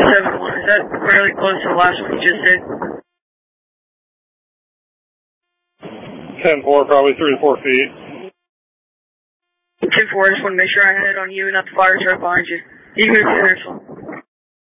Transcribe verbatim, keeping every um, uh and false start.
seven one. Is that fairly close to the last one you just did? ten four, probably three to four feet. ten four, I just want to make sure I had it on you and not the fire truck behind you. Even if it's an excellent.